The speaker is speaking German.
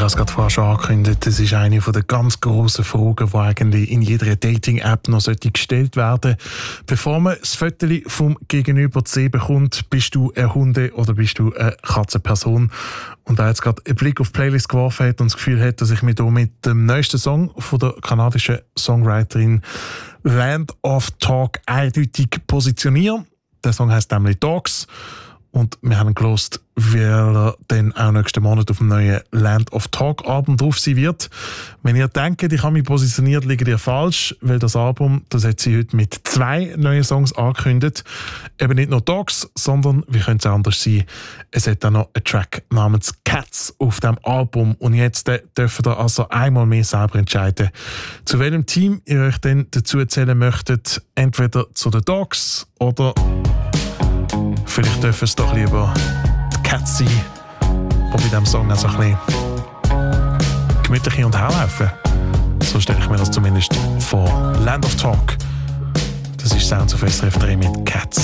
habe es gerade vorher schon angekündigt, das ist eine der ganz grossen Fragen, die eigentlich in jeder Dating-App noch gestellt werden sollte. Bevor man das Foto vom Gegenüber zu sehen bekommt, bist du eine Hunde- oder bist du eine Katzenperson? Und wer jetzt gerade einen Blick auf die Playlist geworfen hat und das Gefühl hat, dass ich mich hier mit dem neuesten Song von der kanadischen Songwriterin Land of Talk eindeutig positioniere. Der Song heisst nämlich Dogs. Und wir haben gelost, weil er dann auch nächsten Monat auf dem neuen Land of Talk Album drauf sein wird. Wenn ihr denkt, ich habe mich positioniert, liegt ihr falsch, weil das Album, das hat sie heute mit 2 neuen Songs angekündigt. Eben nicht nur Dogs, sondern, wie könnte es anders sein, es hat auch noch einen Track namens Cats auf dem Album. Und jetzt dürft ihr also einmal mehr selber entscheiden, zu welchem Team ihr euch denn dazu erzählen möchtet. Entweder zu den Dogs oder vielleicht dürfen es doch lieber die Cats sein, die bei diesem Song auch so ein bisschen gemütlich hin und her laufen. So stelle ich mir das zumindest vor. Land of Talk. Das ist Sounds of SRF 3 mit Cats.